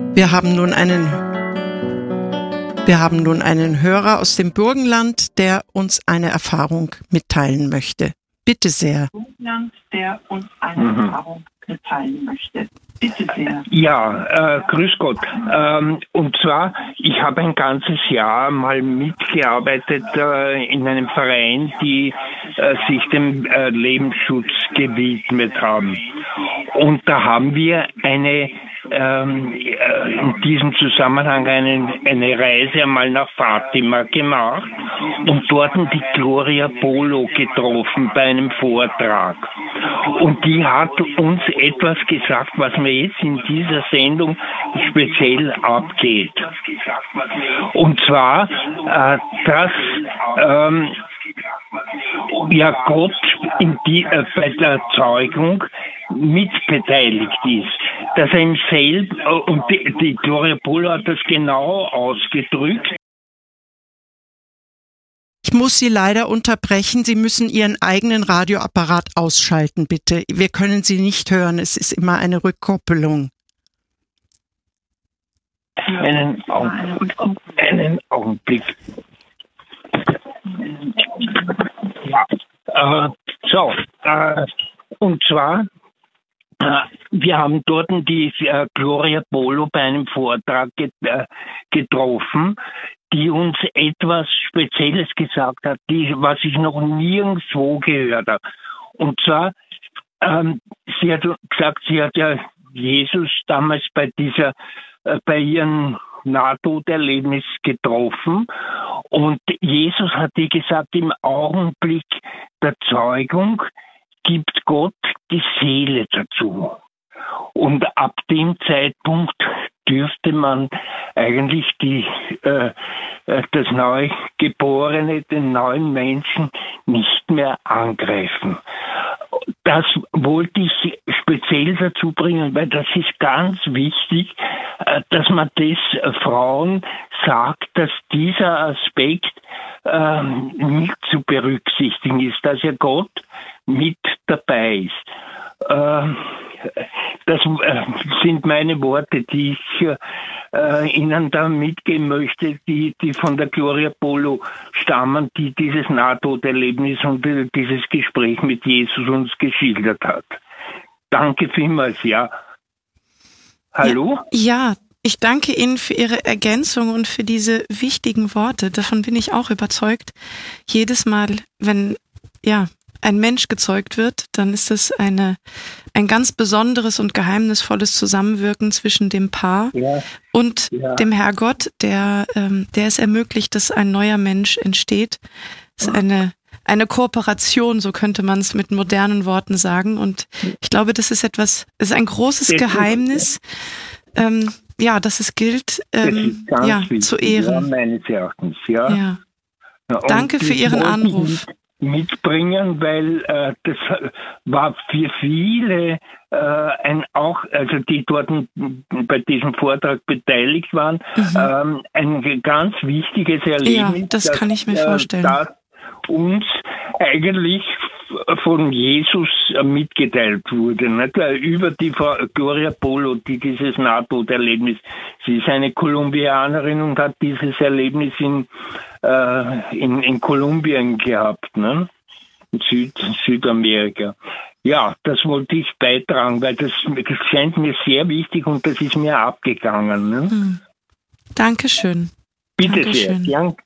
Wir haben nun einen Hörer aus dem Burgenland, der uns eine Erfahrung mitteilen möchte. Bitte sehr. Bitte sehr. Ja, grüß Gott. Und zwar, ich habe ein ganzes Jahr mal mitgearbeitet in einem Verein, die sich dem Lebensschutz gewidmet haben. Und da haben wir in diesem Zusammenhang eine Reise einmal nach Fatima gemacht und dort die Gloria Polo getroffen bei einem Vortrag. Und die hat uns etwas gesagt, was mir jetzt in dieser Sendung speziell abgeht. Und zwar, dass Gott bei der Zeugung mitbeteiligt ist, dass er ihm selbst, und die Gloria Polo hat das genau ausgedrückt. Ich muss Sie leider unterbrechen. Sie müssen Ihren eigenen Radioapparat ausschalten, bitte. Wir können Sie nicht hören. Es ist immer eine Rückkoppelung. Einen Augenblick. Ja, und zwar, wir haben dort die Gloria Polo bei einem Vortrag getroffen, die uns etwas Spezielles gesagt hat, was ich noch nirgendwo gehört habe. Und zwar, sie hat gesagt, sie hat ja Jesus damals bei ihrem Nahtoderlebnis getroffen, und Jesus hat ihr gesagt, im Augenblick der Zeugung gibt Gott die Seele dazu. Und ab dem Zeitpunkt dürfte man eigentlich das Neugeborene, den neuen Menschen nicht mehr angreifen. Das wollte ich speziell dazu bringen, weil das ist ganz wichtig, dass man das Frauen sagt, dass dieser Aspekt nicht zu berücksichtigen ist, dass ja Gott mit dabei ist. Das sind meine Worte, die ich Ihnen da mitgeben möchte, die von der Gloria Polo stammen, die dieses Nahtoderlebnis und dieses Gespräch mit Jesus uns geschildert hat. Danke vielmals, ja. Hallo? Ja, ich danke Ihnen für Ihre Ergänzung und für diese wichtigen Worte. Davon bin ich auch überzeugt. Jedes Mal, wenn ein Mensch gezeugt wird, dann ist es ein ganz besonderes und geheimnisvolles Zusammenwirken zwischen dem Paar und dem Herrgott, der es ermöglicht, dass ein neuer Mensch entsteht. Es ist eine Kooperation, so könnte man es mit modernen Worten sagen. Und ich glaube, das ist ein großes Geheimnis, dass es gilt, zu ehren. Ja, meines Erachtens, ja. Danke für Ihren Anruf. Mitbringen, weil das war für viele die dort bei diesem Vortrag beteiligt waren, ein ganz wichtiges Erlebnis. Ja, das kann ich mir vorstellen. Das uns eigentlich von Jesus mitgeteilt wurde, nicht? Über die Frau Gloria Polo, die dieses Nahtoderlebnis, sie ist eine Kolumbianerin und hat dieses Erlebnis in Kolumbien gehabt, ne? In Südamerika. Ja, das wollte ich beitragen, weil das scheint mir sehr wichtig und das ist mir abgegangen. Ne? Dankeschön. Bitte Dankeschön. sehr. Ja.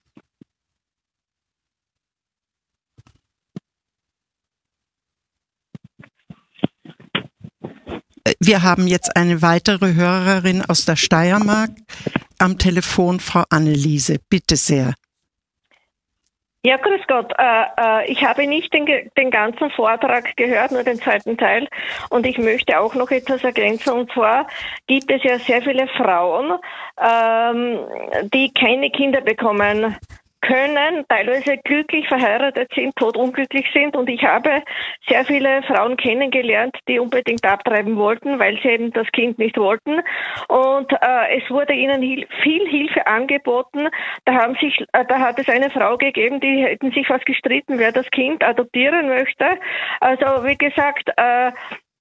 Wir haben jetzt eine weitere Hörerin aus der Steiermark am Telefon, Frau Anneliese. Bitte sehr. Ja, grüß Gott. Ich habe nicht den ganzen Vortrag gehört, nur den zweiten Teil. Und ich möchte auch noch etwas ergänzen. Und zwar gibt es ja sehr viele Frauen, die keine Kinder bekommen können, teilweise glücklich verheiratet sind, totunglücklich sind. Und ich habe sehr viele Frauen kennengelernt, die unbedingt abtreiben wollten, weil sie eben das Kind nicht wollten. Und es wurde ihnen viel Hilfe angeboten. Da hat es eine Frau gegeben, die hätten sich fast gestritten, wer das Kind adoptieren möchte. Also wie gesagt,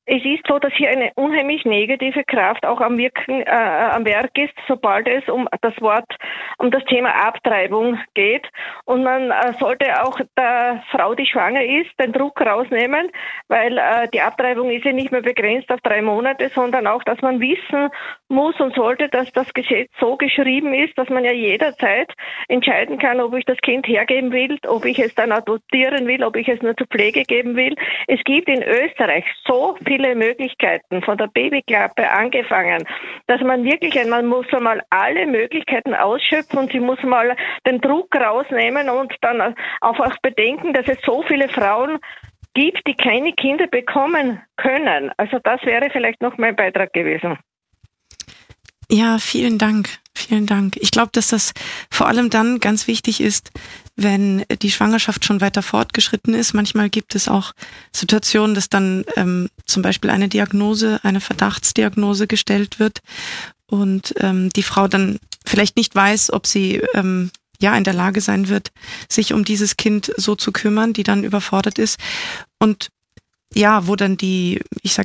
es ist so, dass hier eine unheimlich negative Kraft auch am Werk ist, sobald es um das Thema Abtreibung geht. Und man sollte auch der Frau, die schwanger ist, den Druck rausnehmen, weil die Abtreibung ist ja nicht mehr begrenzt auf 3 Monate, sondern auch, dass man wissen muss und sollte, dass das Gesetz so geschrieben ist, dass man ja jederzeit entscheiden kann, ob ich das Kind hergeben will, ob ich es dann adoptieren will, ob ich es nur zur Pflege geben will. Es gibt in Österreich so viele Möglichkeiten, von der Babyklappe angefangen, dass man muss mal alle Möglichkeiten ausschöpfen und sie muss mal den Druck rausnehmen und dann einfach bedenken, dass es so viele Frauen gibt, die keine Kinder bekommen können. Also das wäre vielleicht noch mein Beitrag gewesen. Ja, vielen Dank. Vielen Dank. Ich glaube, dass das vor allem dann ganz wichtig ist, wenn die Schwangerschaft schon weiter fortgeschritten ist. Manchmal gibt es auch Situationen, dass dann zum Beispiel eine Verdachtsdiagnose gestellt wird und die Frau dann vielleicht nicht weiß, ob sie in der Lage sein wird, sich um dieses Kind so zu kümmern, die dann überfordert ist. Und ja, wo dann die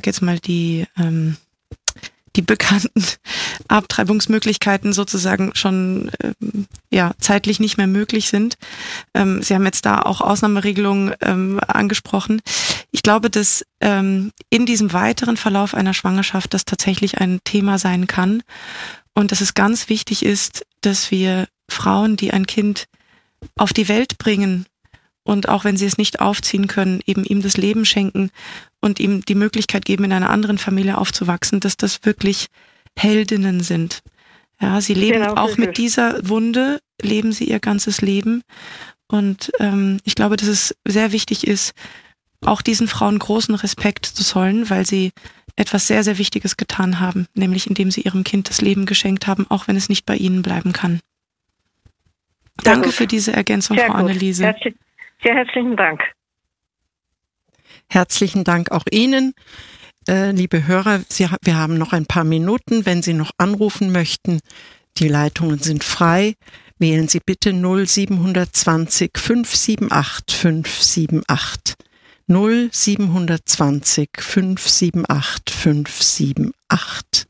bekannten Abtreibungsmöglichkeiten sozusagen schon zeitlich nicht mehr möglich sind. Sie haben jetzt da auch Ausnahmeregelungen angesprochen. Ich glaube, dass in diesem weiteren Verlauf einer Schwangerschaft das tatsächlich ein Thema sein kann und dass es ganz wichtig ist, dass wir Frauen, die ein Kind auf die Welt bringen und auch wenn sie es nicht aufziehen können, eben ihm das Leben schenken und ihm die Möglichkeit geben, in einer anderen Familie aufzuwachsen, dass das wirklich Heldinnen sind. Ja, sie leben auch mit dieser Wunde, leben sie ihr ganzes Leben. Und ich glaube, dass es sehr wichtig ist, auch diesen Frauen großen Respekt zu zollen, weil sie etwas sehr, sehr Wichtiges getan haben, nämlich indem sie ihrem Kind das Leben geschenkt haben, auch wenn es nicht bei ihnen bleiben kann. Danke für diese Ergänzung, Frau Anneliese. Sehr herzlichen Dank. Herzlichen Dank auch Ihnen, liebe Hörer. Wir haben noch ein paar Minuten, wenn Sie noch anrufen möchten. Die Leitungen sind frei. Wählen Sie bitte 0720 578 578. 0720 578 578.